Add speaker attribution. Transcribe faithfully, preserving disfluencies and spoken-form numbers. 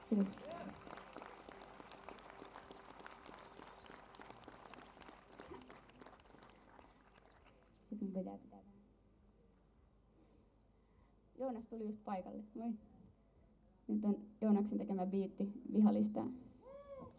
Speaker 1: Kiitos. Sitten mun pitää pitää vähän. Joonas tuli just paikalle. Moi. Nyt on Joonaksen tekemä biitti Vihalistaa.